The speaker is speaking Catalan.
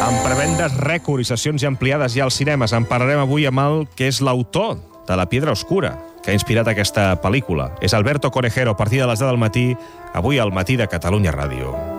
Amb prevendes rècord i sessions ampliades ja als cinemes, en parlarem avui amb el que és l'autor de La Piedra Oscura, que ha inspirat aquesta pel·lícula. És Alberto Conejero, a partir de les 10 del matí, avui al Matí de Catalunya Ràdio.